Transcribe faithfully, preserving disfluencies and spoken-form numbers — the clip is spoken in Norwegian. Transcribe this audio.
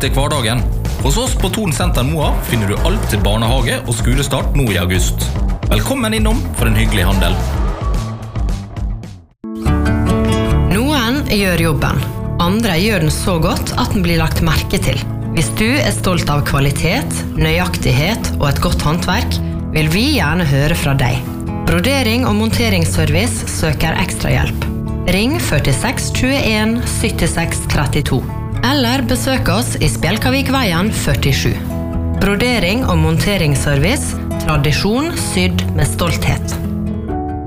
til hverdagen. Hos oss på Thon Senter Moa finner du alt til barnehage og skolestart nå i august. Velkommen innom for en hyggelig handel. Noen gjør jobben. Andre gjør den så godt at den blir lagt merke til. Hvis du er stolt av kvalitet, nøyaktighet og et godt håndverk, vil vi gjerne høre fra deg. Brodering og monteringsservice søker ekstra hjelp. Ring førtiseks tjueen syttiseks trettito. Eller besøk oss i Spjelkavikveien førtisju. Brodering og monteringsservice, tradisjon sydd med stolthet.